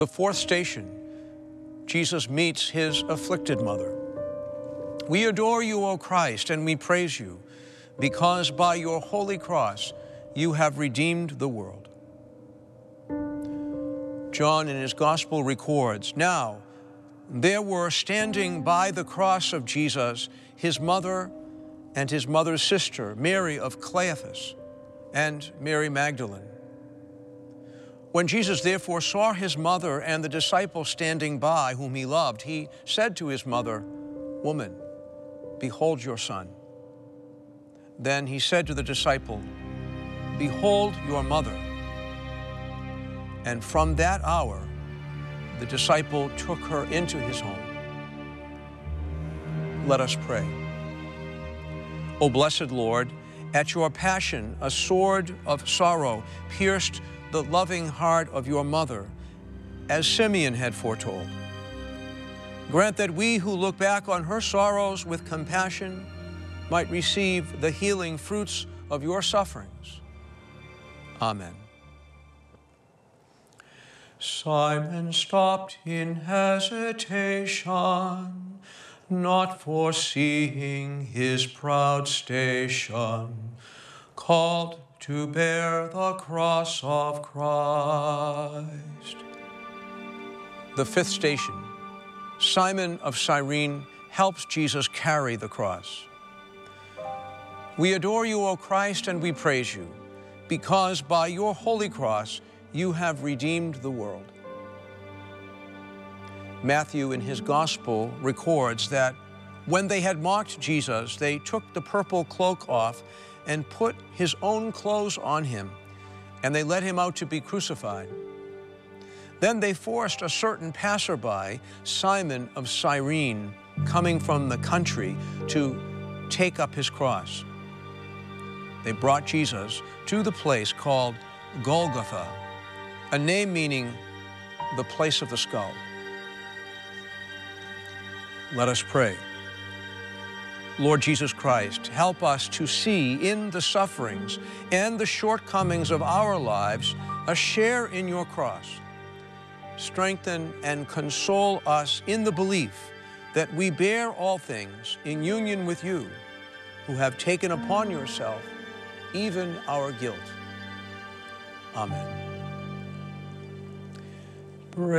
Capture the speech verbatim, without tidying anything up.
The fourth station, Jesus meets his afflicted mother. We adore you, O Christ, and we praise you, because by your holy cross you have redeemed the world. John in his gospel records, now there were standing by the cross of Jesus his mother and his mother's sister, Mary of Cleophas, and Mary Magdalene. When Jesus therefore saw his mother and the disciple standing by whom he loved, he said to his mother, "Woman, behold your son." Then he said to the disciple, "Behold your mother." And from that hour, the disciple took her into his home. Let us pray. O blessed Lord, at your passion, a sword of sorrow pierced the loving heart of your mother, as Simeon had foretold. Grant that we who look back on her sorrows with compassion might receive the healing fruits of your sufferings. Amen. Simon stopped in hesitation, not foreseeing his proud station, called to bear the cross of Christ. The fifth station, Simon of Cyrene helps Jesus carry the cross. We adore you, O Christ, and we praise you, because by your holy cross you have redeemed the world. Matthew in his gospel records that when they had mocked Jesus, they took the purple cloak off and put his own clothes on him, and they led him out to be crucified. Then they forced a certain passerby, Simon of Cyrene, coming from the country, to take up his cross. They brought Jesus to the place called Golgotha, a name meaning the place of the skull. Let us pray. Lord Jesus Christ, help us to see in the sufferings and the shortcomings of our lives a share in your cross. Strengthen and console us in the belief that we bear all things in union with you, who have taken upon yourself even our guilt. Amen.